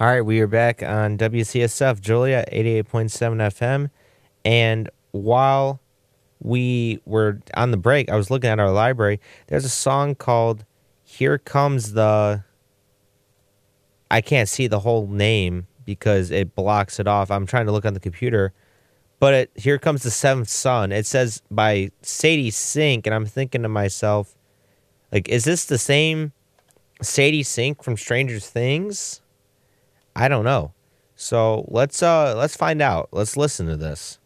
All right, we are back on WCSF Julia 88.7 FM. And while we were on the break, I was looking at our library. There's a song called Here Comes the. I can't see the whole name because it blocks it off. I'm trying to look on the computer. But Here Comes the Seventh Son. It says by Sadie Sink. And I'm thinking to myself, like, is this the same Sadie Sink from Stranger Things? I don't know. So let's find out. Let's listen to this.